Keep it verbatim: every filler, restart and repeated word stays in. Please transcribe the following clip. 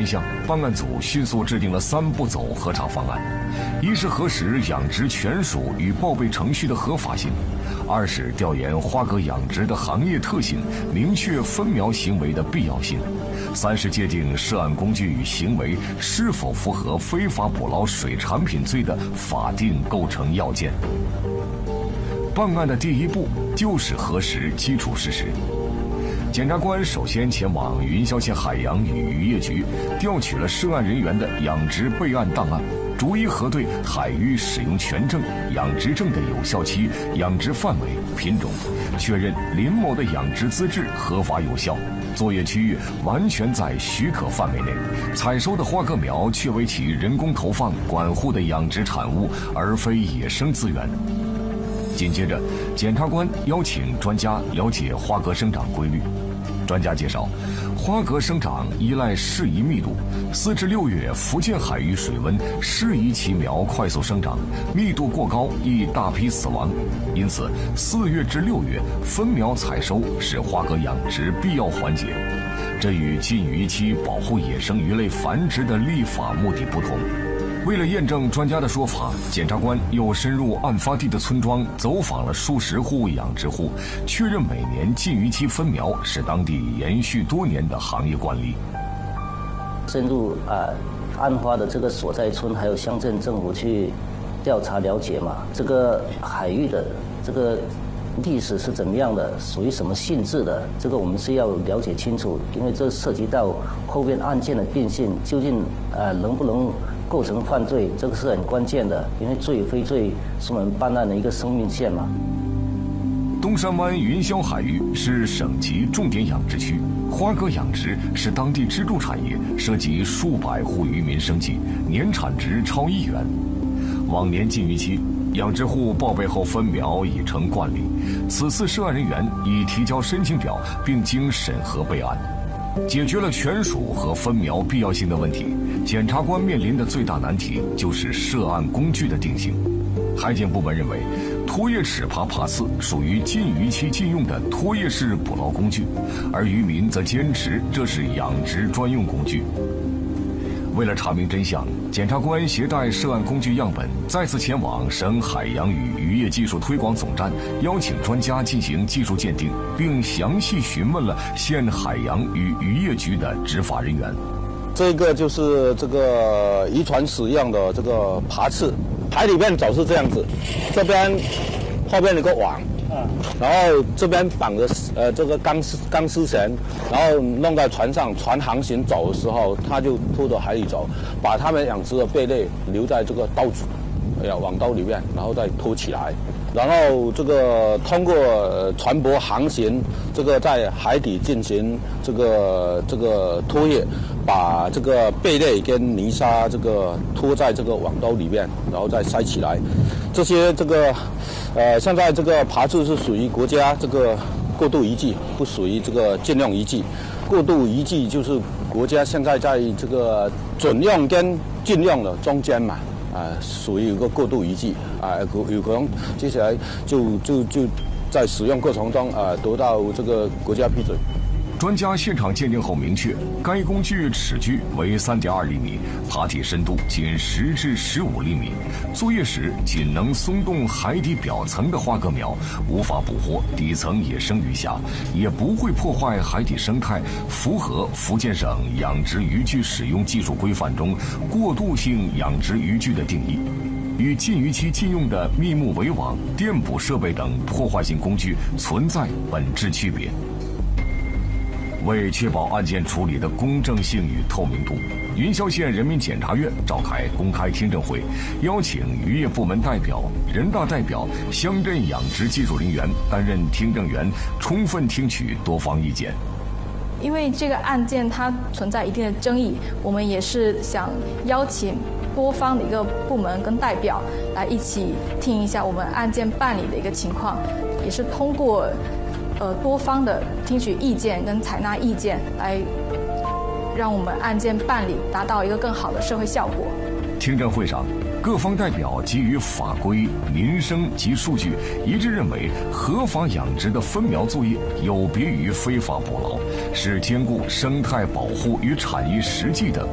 真相，办案组迅速制定了三步走核查方案：一是核实养殖权属与报备程序的合法性；二是调研花蛤养殖的行业特性，明确分苗行为的必要性；三是界定涉案工具与行为是否符合非法捕捞水产品罪的法定构成要件。办案的第一步就是核实基础事实。检察官首先前往云霄县海洋与渔业局，调取了涉案人员的养殖备案档案，逐一核对海域使用权证、养殖证的有效期、养殖范围、品种，确认林某的养殖资质合法有效，作业区域完全在许可范围内，采收的花蛤苗确为其人工投放管护的养殖产物，而非野生资源。紧接着，检察官邀请专家了解花蛤生长规律。专家介绍，花蛤生长依赖适宜密度，四至六月福建海域水温适宜其苗快速生长，密度过高易大批死亡。因此，四月至六月分苗采收是花蛤养殖必要环节。这与禁渔期保护野生鱼类繁殖的立法目的不同。为了验证专家的说法，检察官又深入案发地的村庄，走访了数十户养殖户，确认每年禁渔期分苗是当地延续多年的行业惯例。 深入啊、呃、案发的这个所在村还有乡镇政府去调查了解嘛，这个海域的这个历史是怎么样的，属于什么性质的，这个我们是要了解清楚，因为这涉及到后面案件的定性，究竟呃能不能构成犯罪，这个是很关键的，因为罪非罪是我们办案的一个生命线嘛。 东山湾云霄海域是省级重点养殖区，花蛤养殖是当地支柱产业，涉及数百户渔民生计，年产值超亿元。往年禁渔期，养殖户报备后分苗已成惯例，此次涉案人员已提交申请表，并经审核备案。解决了权属和分苗必要性的问题，检察官面临的最大难题就是涉案工具的定性。海检部门认为，拖叶齿爬爬刺属于禁渔期禁用的拖叶式捕捞工具，而渔民则坚持这是养殖专用工具。为了查明真相，检察官携带涉案工具样本，再次前往省海洋与渔业技术推广总站，邀请专家进行技术鉴定，并详细询问了县海洋与渔业局的执法人员。 这个就是这个渔船使用的这个爬刺，海里面走是这样子，这边后面有个网，然后这边绑着呃这个钢丝钢丝绳，然后弄在船上，船航行走的时候，他就拖着海里走，把他们养殖的贝类留在这个刀子，哎呀网兜里面，然后再拖起来，然后这个通过、呃、船舶航行，这个在海底进行这个这个拖曳，把这个贝类跟泥沙这个拖在这个网兜里面，然后再塞起来。这些这个呃，现在这个爬刺是属于国家这个过渡遗迹，不属于这个禁用遗迹。过渡遗迹就是国家现在在这个准用跟禁用的中间嘛，啊、呃，属于一个过渡遗迹啊，有有可能接下来就就就在使用过程中啊、呃，得到这个国家批准。 专家现场鉴定后明确，该工具齿距为 三点二厘米，爬体深度仅十至十五厘米，作业时仅能松动海底表层的花蛤苗，无法捕获底层野生鱼虾，也不会破坏海底生态，符合福建省养殖渔具使用技术规范中过渡性养殖渔具的定义。与禁渔期禁用的密木围网、电捕设备等破坏性工具存在本质区别。为确保案件处理的公正性与透明度，云霄县人民检察院召开公开听证会，邀请渔业部门代表、人大代表、乡镇养殖技术人员担任听证员，充分听取多方意见。 因为这个案件它存在一定的争议，我们也是想邀请多方的一个部门跟代表来一起听一下我们案件办理的一个情况，也是通过呃多方的听取意见跟采纳意见，来让我们案件办理达到一个更好的社会效果。 听证会上，各方代表基于法规、民生及数据，一致认为合法养殖的分苗作业有别于非法捕捞，是兼顾生态保护与产业实际的